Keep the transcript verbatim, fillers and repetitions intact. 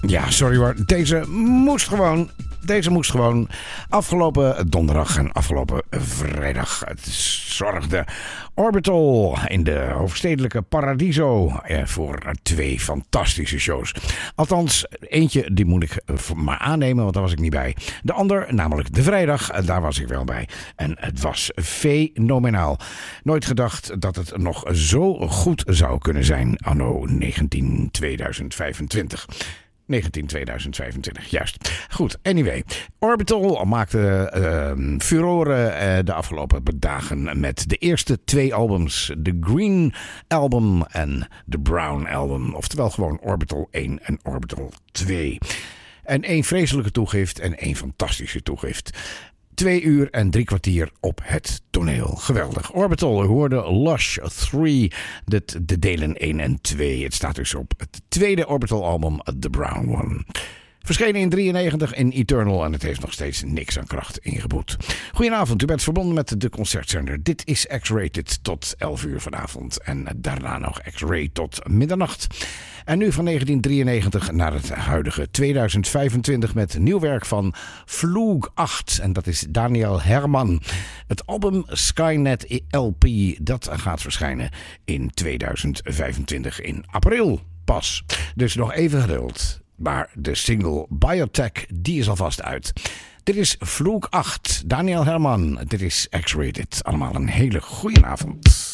Ja, sorry hoor. Deze moest gewoon. Deze moest gewoon. Afgelopen donderdag en afgelopen vrijdag. Het zorgde Orbital in de hoofdstedelijke Paradiso voor twee fantastische shows. Althans, eentje die moet ik maar aannemen, want daar was ik niet bij. De ander, namelijk de vrijdag, daar was ik wel bij. En het was fenomenaal. Nooit gedacht dat het nog zo goed zou kunnen zijn anno negentien tweeduizend vijfentwintig. negentien tweeduizend vijfentwintig, juist. Goed, anyway. Orbital maakte uh, furoren uh, de afgelopen dagen met de eerste twee albums. De Green Album en de Brown Album. Oftewel gewoon Orbital één en Orbital twee. En één vreselijke toegift en één fantastische toegift. Twee uur en drie kwartier op het toneel. Geweldig. Orbital hoorde Lush drie, de, de delen één en twee. Het staat dus op het tweede Orbital album, The Brown One. Verschenen in drieënnegentig in Eternal en het heeft nog steeds niks aan kracht ingeboet. Goedenavond, u bent verbonden met de Concertzender. Dit is X-Rated tot elf uur vanavond en daarna nog X-Ray tot middernacht. En nu van negentien drieënnegentig naar het huidige tweeduizend vijfentwintig met nieuw werk van Vloog acht. En dat is Daniel Herman. Het album Skynet L P, dat gaat verschijnen in tweeduizend vijfentwintig in april pas. Dus nog even geduld. Maar de single Biotech, die is alvast uit. Dit is Vloog acht, Daniel Herman. Dit is X-Rated. Allemaal een hele goede avond.